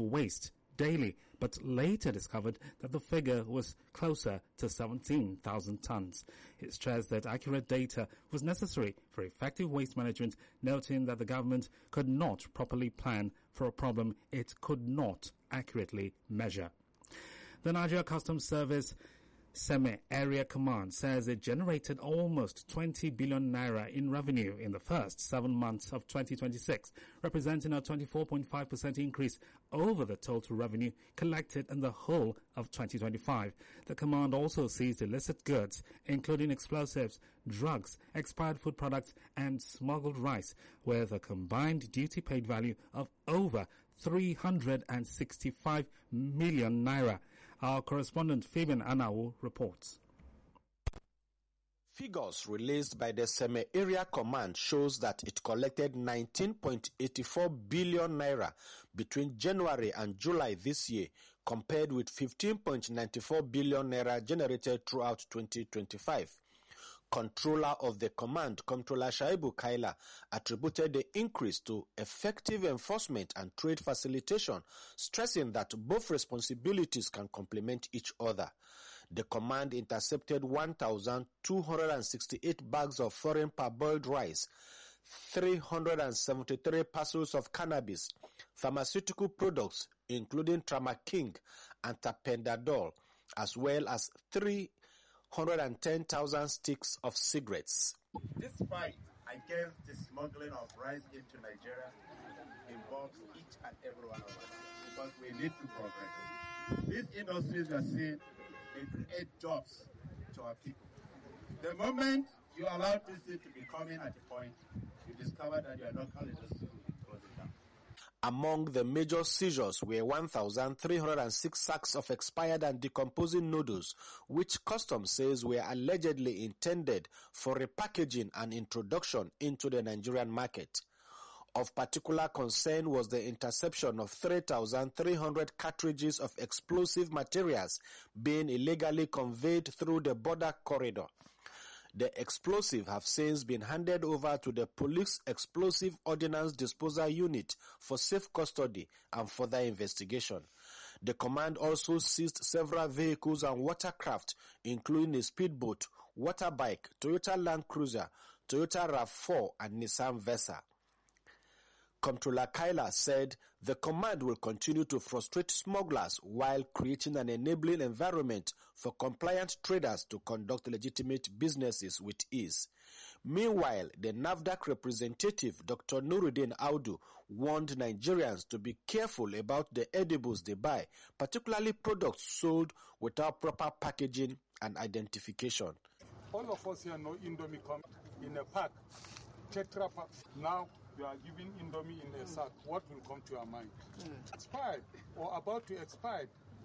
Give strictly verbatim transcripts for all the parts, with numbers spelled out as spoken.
waste daily, but later discovered that the figure was closer to seventeen thousand tons. It stressed that accurate data was necessary for effective waste management, noting that the government could not properly plan for a problem it could not accurately measure. The Nigeria Customs Service Seme Area Command says it generated almost twenty billion naira in revenue in the first seven months of twenty twenty-six, representing a twenty-four point five percent increase over the total revenue collected in the whole of twenty twenty-five. The command also seized illicit goods, including explosives, drugs, expired food products, and smuggled rice, with a combined duty paid value of over three hundred sixty-five million naira. Our correspondent Fabian Anawu reports. Figures released by the Seme Area Command shows that it collected nineteen point eight four billion naira between January and July this year, compared with fifteen point nine four billion naira generated throughout twenty twenty-five. Controller of the command, Comptroller Shaibu Kaila, attributed the increase to effective enforcement and trade facilitation, stressing that both responsibilities can complement each other. The command intercepted one thousand two hundred sixty-eight bags of foreign parboiled rice, three hundred seventy-three parcels of cannabis, pharmaceutical products including Tramaking and Tapendadol, as well as three hundred ten thousand sticks of cigarettes. This fight against the smuggling of rice into Nigeria involves each and every one of us, because we need to progress. These industries we are seeing, they create jobs to our people. The moment you allow this thing to be coming at a point, you discover that your local industry will be closing down. Among the major seizures were one thousand three hundred six sacks of expired and decomposing noodles, which Customs says were allegedly intended for repackaging and introduction into the Nigerian market. Of particular concern was the interception of three thousand three hundred cartridges of explosive materials being illegally conveyed through the border corridor. The explosives have since been handed over to the Police Explosive Ordnance Disposal Unit for safe custody and further investigation. The command also seized several vehicles and watercraft, including a speedboat, water bike, Toyota Land Cruiser, Toyota RAV four, and Nissan Versa. Comptroller Kaila said the command will continue to frustrate smugglers while creating an enabling environment for compliant traders to conduct legitimate businesses with ease. Meanwhile, the NAFDAC representative, Doctor Nuruddin Audu, warned Nigerians to be careful about the edibles they buy, particularly products sold without proper packaging and identification. All of us here know Indomie come in a pack, Tetra pack. Now you are giving Indomie in a sack. What will come to your mind? Mm. Expired or about to expire.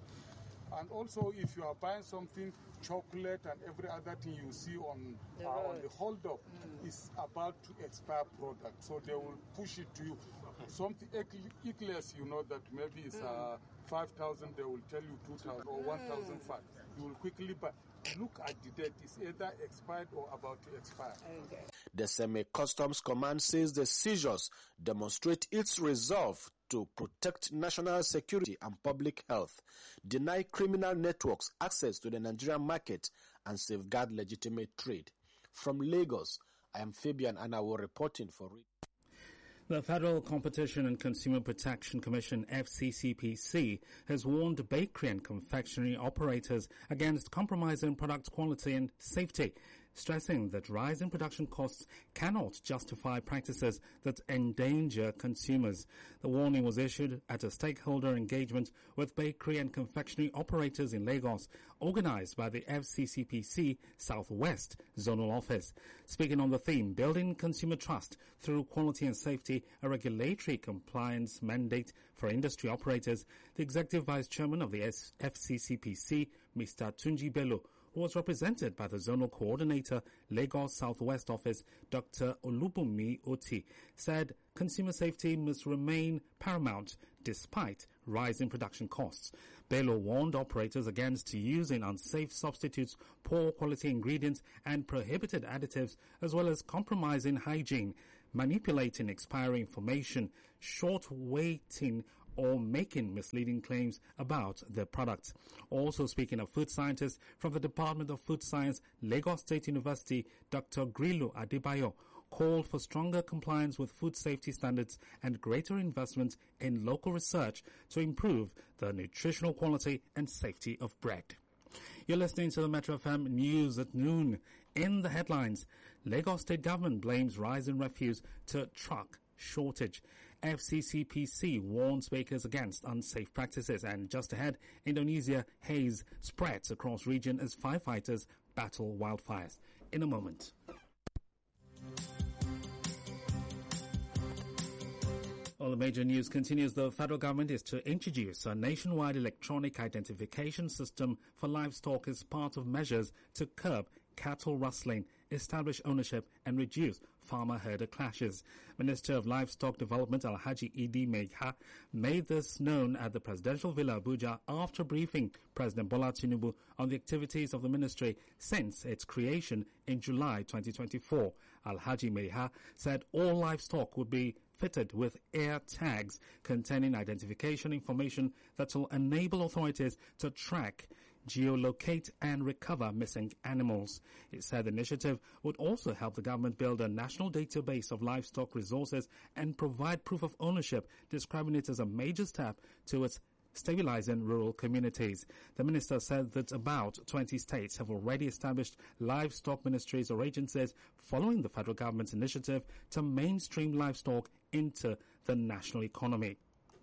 And also, if you are buying something, chocolate and every other thing you see on the, uh, on the hold-up mm. is about to expire product. So they will push it to you. Something Eclairs, you know that maybe it's uh, five thousand, they will tell you two thousand or one thousand five. You will quickly buy. Look at the date. It's either expired or about to expire. Okay. The Semi-Customs Command says the seizures demonstrate its resolve to protect national security and public health, deny criminal networks access to the Nigerian market, and safeguard legitimate trade. From Lagos, I am Fabian Anawo reporting for Read. The Federal Competition and Consumer Protection Commission, F C C P C, has warned bakery and confectionery operators against compromising product quality and safety, stressing that rising production costs cannot justify practices that endanger consumers. The warning was issued at a stakeholder engagement with bakery and confectionery operators in Lagos, organized by the F C C P C Southwest Zonal Office. Speaking on the theme, Building Consumer Trust Through Quality and Safety, a regulatory compliance mandate for industry operators, the Executive Vice Chairman of the F C C P C, Mister Tunji Bello, who was represented by the Zonal Coordinator, Lagos Southwest Office, Doctor Olubunmi Oti, said consumer safety must remain paramount despite rising production costs. Bello warned operators against using unsafe substitutes, poor quality ingredients, and prohibited additives, as well as compromising hygiene, manipulating expiry information, short waiting or making misleading claims about their products. Also speaking of food scientists from the Department of Food Science, Lagos State University, Doctor Grilu Adebayo called for stronger compliance with food safety standards and greater investment in local research to improve the nutritional quality and safety of bread. You're listening to the Metro F M News at noon. In the headlines, Lagos State Government blames rise in refuse to truck shortage. F C C P C warns bakers against unsafe practices. And just ahead, Indonesia haze spreads across region as firefighters battle wildfires. In a moment. Well, the major news continues. The federal government is to introduce a nationwide electronic identification system for livestock as part of measures to curb cattle rustling, establish ownership and reduce farmer-herder clashes. Minister of Livestock Development Alhaji Idi Megha made this known at the Presidential Villa Abuja after briefing President Bola Tinubu on the activities of the ministry since its creation in July twenty twenty-four. Alhaji Megha said all livestock would be fitted with air tags containing identification information that will enable authorities to track, geolocate and recover missing animals. He said the initiative would also help the government build a national database of livestock resources and provide proof of ownership, describing it as a major step towards stabilizing rural communities. The minister said that about twenty states have already established livestock ministries or agencies following the federal government's initiative to mainstream livestock into the national economy.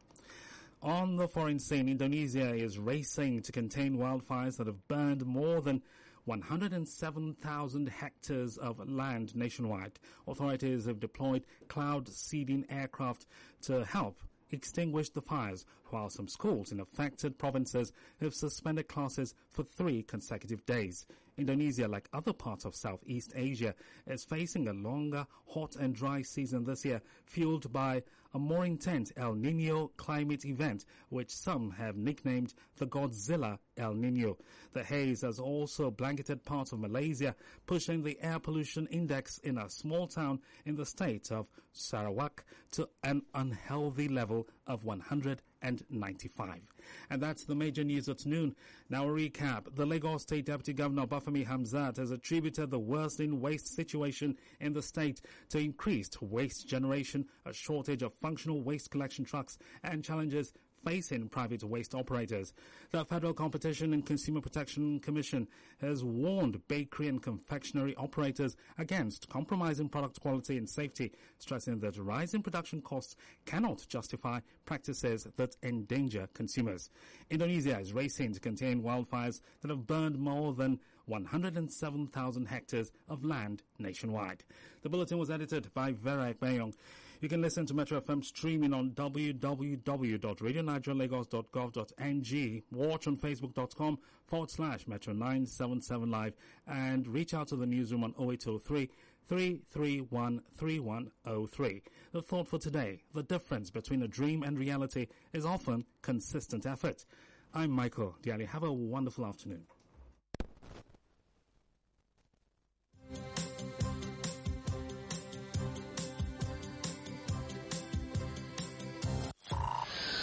On the foreign scene, Indonesia is racing to contain wildfires that have burned more than one hundred seven thousand hectares of land nationwide. Authorities have deployed cloud seeding aircraft to help extinguish the fires, while some schools in affected provinces have suspended classes for three consecutive days. Indonesia, like other parts of Southeast Asia, is facing a longer, hot and dry season this year, fueled by a more intense El Niño climate event, which some have nicknamed the Godzilla El Niño. The haze has also blanketed parts of Malaysia, pushing the air pollution index in a small town in the state of Sarawak to an unhealthy level of one hundred ninety-five. And that's the major news at noon. Now a recap. The Lagos State Deputy Governor Bafemi Hamzat has attributed the worsening waste situation in the state to increased waste generation, a shortage of functional waste collection trucks and challenges facing private waste operators. The Federal Competition and Consumer Protection Commission has warned bakery and confectionery operators against compromising product quality and safety, stressing that rising production costs cannot justify practices that endanger consumers. Indonesia is racing to contain wildfires that have burned more than one hundred seven thousand hectares of land nationwide. The bulletin was edited by Vera Ekbayong. You can listen to Metro F M streaming on w w w dot radio nigeria lagos dot gov dot n g, watch on facebook.com forward slash Metro nine seven seven live, and reach out to the newsroom on oh eight oh three, three three one, three one oh three. The thought for today: the difference between a dream and reality is often consistent effort. I'm Michael Diali. Have a wonderful afternoon.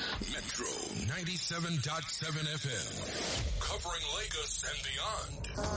ninety-seven point seven F M, covering Lagos and beyond.